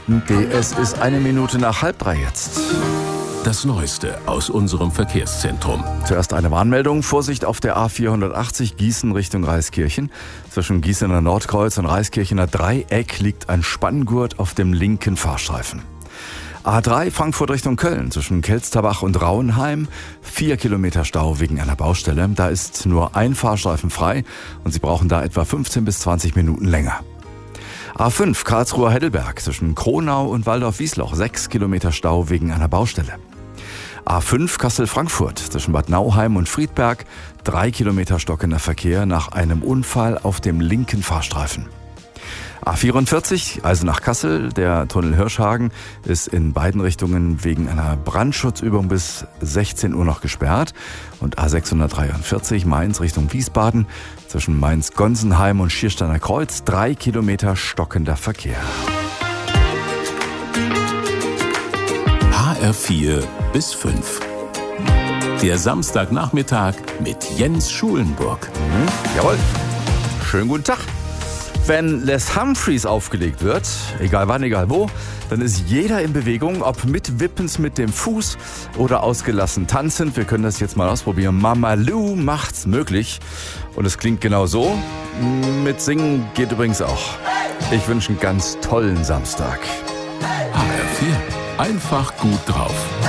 Es ist 1 Minute nach 2:30 jetzt. Das Neueste aus unserem Verkehrszentrum. Zuerst eine Warnmeldung. Vorsicht auf der A480 Gießen Richtung Reiskirchen. Zwischen Gießener Nordkreuz und Reiskirchener Dreieck liegt ein Spanngurt auf dem linken Fahrstreifen. A3 Frankfurt Richtung Köln zwischen Kelsterbach und Rauenheim. 4 Kilometer Stau wegen einer Baustelle. Da ist nur ein Fahrstreifen frei und Sie brauchen da etwa 15 bis 20 Minuten länger. A5 Karlsruher Heidelberg zwischen Kronau und Waldorf-Wiesloch. 6 Kilometer Stau wegen einer Baustelle. A5 Kassel-Frankfurt zwischen Bad Nauheim und Friedberg. 3 Kilometer stockender Verkehr nach einem Unfall auf dem linken Fahrstreifen. A44 Eisenach-Kassel, der Tunnel Hirschhagen, ist in beiden Richtungen wegen einer Brandschutzübung bis 16 Uhr noch gesperrt. Und A643 Mainz Richtung Wiesbaden zwischen Mainz-Gonsenheim und Schiersteiner Kreuz. 3 Kilometer stockender Verkehr. HR4 bis 5. Der Samstagnachmittag mit Jens Schulenburg. Jawohl. Schönen guten Tag. Wenn Les Humphreys aufgelegt wird, egal wann, egal wo, dann ist jeder in Bewegung, ob mit Wippens mit dem Fuß oder ausgelassen tanzend. Wir können das jetzt mal ausprobieren. Mama Lou macht's möglich. Und es klingt genau so. Mit Singen geht übrigens auch. Ich wünsche einen ganz tollen Samstag. HR4. Einfach gut drauf.